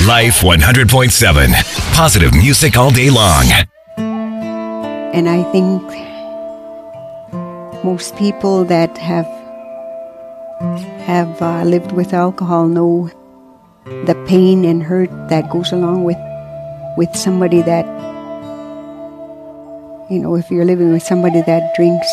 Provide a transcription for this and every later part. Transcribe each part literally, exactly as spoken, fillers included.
Life one hundred point seven. Positive music all day long. And I think most people that have have uh, lived with alcohol know the pain and hurt that goes along with with somebody that, you know, if you're living with somebody that drinks.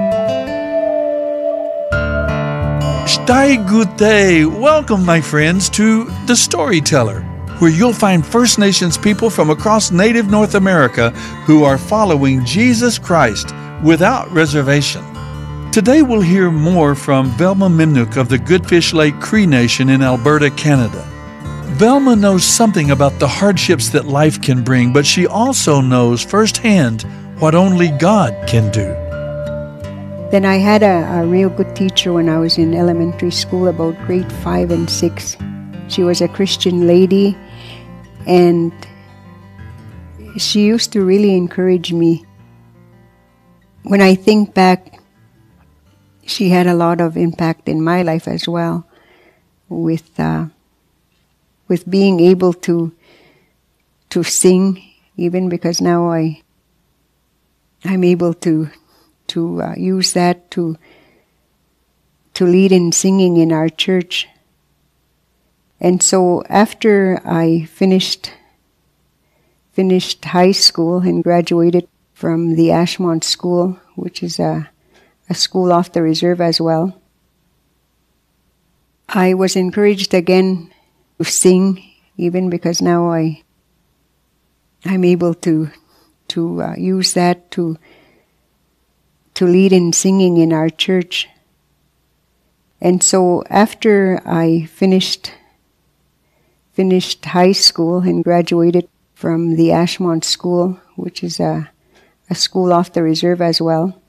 Stai Gute. Welcome, my friends, to The Storyteller, where you'll find First Nations people from across Native North America who are following Jesus Christ without reservation. Today we'll hear more from Velma Mimnuk of the Goodfish Lake Cree Nation in Alberta, Canada. Velma knows something about the hardships that life can bring, but she also knows firsthand what only God can do. Then I had a, a real good teacher when I was in elementary school, about grade five and six. She was a Christian lady, and she used to really encourage me. When I think back, she had a lot of impact in my life as well, with uh, with being able to to sing, even because now I I'm able to to uh, use that to to lead in singing in our church. And so after I finished finished high school and graduated from the Ashmont School, which is a a school off the reserve as well, I was encouraged again to sing, even because now I I'm able to to uh, use that to to lead in singing in our church. And so after I finished finished high school and graduated from the Ashmont School, which is a a school off the reserve as well,